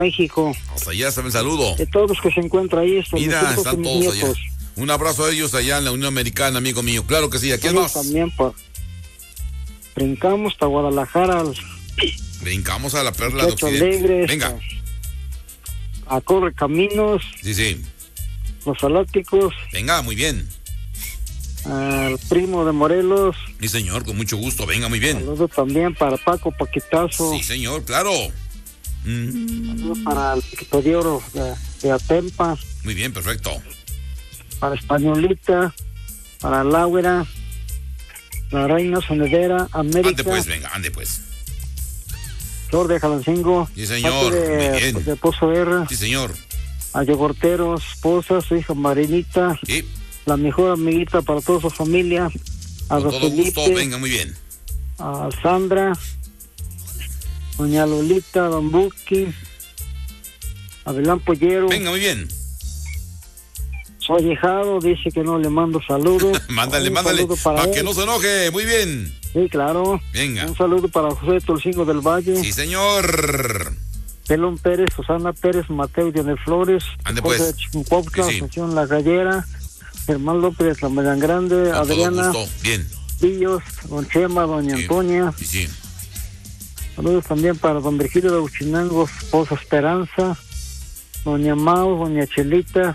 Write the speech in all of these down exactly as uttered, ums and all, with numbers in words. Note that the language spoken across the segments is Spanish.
México. Hasta allá está el saludo. De todos los que se encuentran ahí. Mira, están todos allá. Un abrazo a ellos allá en la Unión Americana, amigo mío. Claro que sí. ¿A quién más? También, por... Brincamos hasta Guadalajara. Al... Brincamos a la Perla de Occidente. Alegres, Venga. A, a Corre Caminos. Sí, sí. Los Falácticos. Venga, muy bien. Al Primo de Morelos. Sí, señor, con mucho gusto. Venga, muy bien. Saludos también para Paco Paquitazo. Sí, señor, claro. Mm. Saludos para el Paquito de Oro de, de Atempa. Muy bien, perfecto. Para Españolita, para Laura, la Reina Sonedera, América. Ande pues, venga, ande pues. Flor de Jalancingo. Sí, señor, de, muy bien. De Pozo R. Sí, señor. A Yogurtero, esposa, su hija Marinita. Sí. La mejor amiguita para toda su familia. A Con Don todo Felipe, gusto, venga, muy bien. A Sandra, Doña Lolita, Don Buki, a Belán Pollero. Venga, muy bien. Su alejado dice que no le mando saludos. mándale, Un mándale, para, para que no se enoje, muy bien. Sí, claro. Venga. Un saludo para José Tolcingo del Valle. Sí, señor. Pelón Pérez, Susana Pérez, Mateo y Dionel Flores. Ande pues. De Chicuauca, sí, sí. Asunción La Gallera, Germán López de Tlamayán Grande, Con Adriana. todo gusto. Bien. Villos, Don Chema, Doña sí. Antonia. Sí, sí. Saludos también para Don Virgilio de Uchinango, esposa Esperanza, Doña Mau, Doña Chelita,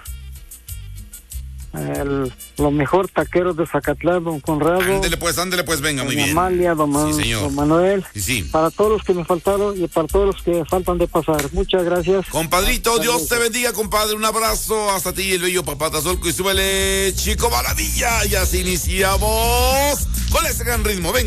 el, los mejor taqueros de Zacatlán, Don Conrado. Ándele pues, ándele pues, venga, Doña muy bien. Amalia, Don, Man, sí, señor. Don Manuel. Sí, sí. Para todos los que me faltaron y para todos los que faltan de pasar. Muchas gracias. Compadrito, hasta Dios te bendiga, compadre. Un abrazo hasta ti, el bello Papatazolco. Y súbele, chico maravilla. Y así iniciamos con este gran ritmo. Venga.